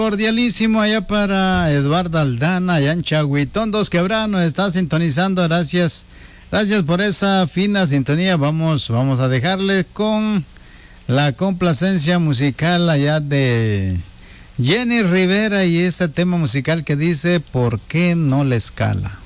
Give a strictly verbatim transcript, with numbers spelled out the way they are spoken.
Cordialísimo allá para Eduardo Aldana, allá en Chahuitón, Dos Quebradas, nos está sintonizando. Gracias, gracias por esa fina sintonía. Vamos, vamos a dejarles con la complacencia musical allá de Jenny Rivera y ese tema musical que dice ¿por qué no le escala?